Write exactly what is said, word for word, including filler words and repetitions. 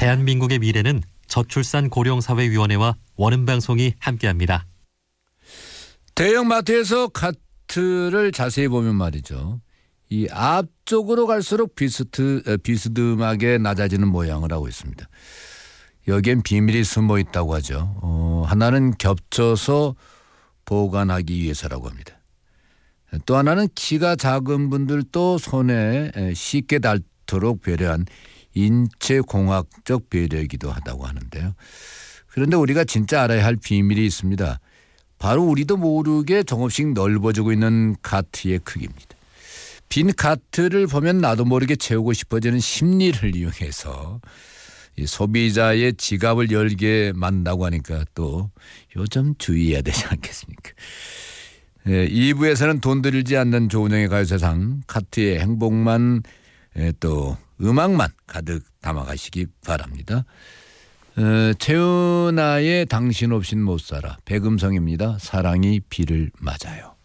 대한민국의 미래는 저출산 고령사회위원회와 원음방송이 함께합니다. 대형마트에서 카트를 자세히 보면 말이죠. 이 앞쪽으로 갈수록 비스트, 비스듬하게 낮아지는 모양을 하고 있습니다. 여기엔 비밀이 숨어 있다고 하죠. 어, 하나는 겹쳐서 보관하기 위해서라고 합니다. 또 하나는 키가 작은 분들도 손에 쉽게 닿도록 배려한 인체공학적 배려이기도 하다고 하는데요. 그런데 우리가 진짜 알아야 할 비밀이 있습니다. 바로 우리도 모르게 조금씩 넓어지고 있는 카트의 크기입니다. 빈 카트를 보면 나도 모르게 채우고 싶어지는 심리를 이용해서 이 소비자의 지갑을 열게 만든다고 하니까 또 요즘 주의해야 되지 않겠습니까? 예, 이 부에서는 돈 들이지 않는 조은영의 가요세상, 카트의 행복만 예, 또 음악만 가득 담아가시기 바랍니다. 어, 최은아의 당신 없인 못 살아, 백음성입니다. 사랑이 비를 맞아요.